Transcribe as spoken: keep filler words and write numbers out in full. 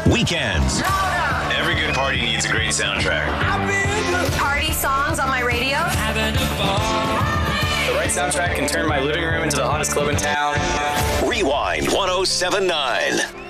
Weekends. Every good party needs a great soundtrack. Party songs on my radio. The right soundtrack can turn my living room into the hottest club in town. Rewind one oh seven point nine.